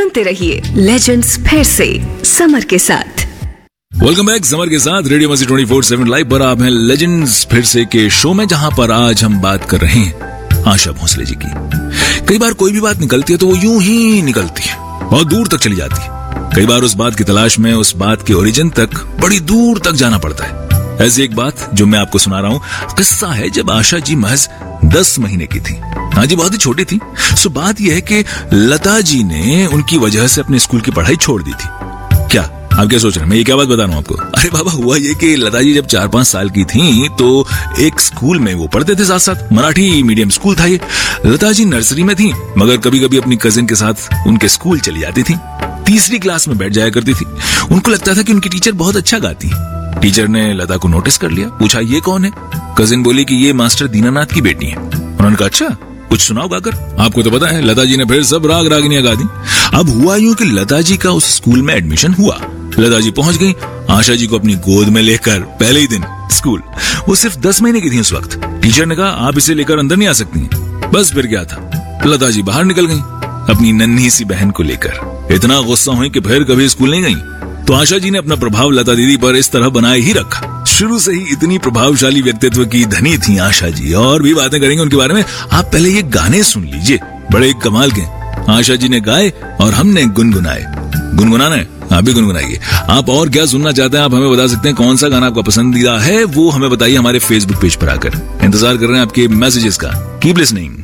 सुनते रहिए लेजेंड्स फिर से समर के साथ। वेलकम बैक समर के साथ रेडियो मस्ती 24/7 लाइव पर आप हैं लेजेंड्स फिर से के शो में, जहां पर आज हम बात कर रहे हैं आशा भोसले जी की। कई बार कोई भी बात निकलती है तो वो यूं ही निकलती है, बहुत दूर तक चली जाती है। कई बार उस बात की तलाश में उस बात के ओरिजिन तक बड़ी दूर तक जाना पड़ता है। ऐसी एक बात जो मैं आपको सुना रहा हूँ, किस्सा है जब आशा जी महज 10 महीने की थी। हाँ जी, बहुत ही छोटी थी। सो बात यह है कि लता जी ने उनकी वजह से अपने स्कूल की पढ़ाई छोड़ दी थी। क्या आप क्या सोच रहे हैं, मैं ये क्या बात बता रहा हूँ आपको? अरे बाबा, हुआ ये कि लता जी जब 4-5 साल की थी तो एक स्कूल में वो पढ़ते थे साथ साथ, मराठी मीडियम स्कूल था ये। लता जी नर्सरी में थी, मगर कभी कभी अपनी कजिन के साथ उनके स्कूल चली जाती थी। तीसरी क्लास में बैठ जाया करती थी। उनको लगता था कि उनकी टीचर बहुत अच्छा गाती है। टीचर ने लता को नोटिस कर लिया, पूछा ये कौन है? कजिन बोली कि ये मास्टर दीनानाथ की बेटी है। उन्होंने कहा अच्छा, कुछ सुनाओ गाकर। आपको तो पता है, लता जी ने फिर सब राग रागिनियां गा दी। अब हुआ यूं कि लता जी का उस स्कूल में एडमिशन हुआ। लता जी पहुंच गई आशा जी को अपनी गोद में लेकर पहले ही दिन स्कूल। वो सिर्फ 10 महीने की थी उस वक्त। टीचर ने कहा आप इसे लेकर अंदर नहीं आ सकती। बस फिर क्या था, लता जी बाहर निकल गई अपनी नन्ही सी बहन को लेकर। इतना गुस्सा हुई कि फिर कभी स्कूल नहीं गई। तो आशा जी ने अपना प्रभाव लता दीदी पर इस तरह बनाए ही रखा। शुरू से ही इतनी प्रभावशाली व्यक्तित्व की धनी थी आशा जी, और भी बातें करेंगे उनके बारे में। आप पहले ये गाने सुन लीजिए, बड़े कमाल के। आशा जी ने गाए और हमने गुनगुनाए। गुनगुनाना है, आप भी गुनगुनाइए। आप और क्या सुनना चाहते हैं आप हमें बता सकते हैं। कौन सा गाना आपका पसंदीदा है वो हमें बताइए हमारे फेसबुक पेज पर आकर। इंतजार कर रहे हैं आपके मैसेजेस का। Keep listening.